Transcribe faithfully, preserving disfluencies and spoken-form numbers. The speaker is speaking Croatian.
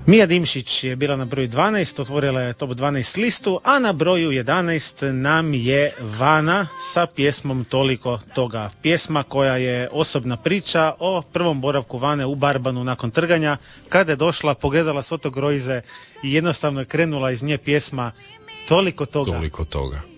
Mija Dimšić je bila na broju dvanaest, otvorila je top dvanaest listu, a na broju jedanaest nam je Vana sa pjesmom Toliko toga. Pjesma koja je osobna priča o prvom boravku Vane u Barbanu nakon trganja, kada je došla, pogledala Soto Grojze i jednostavno je krenula iz nje pjesma Toliko toga. Toliko toga.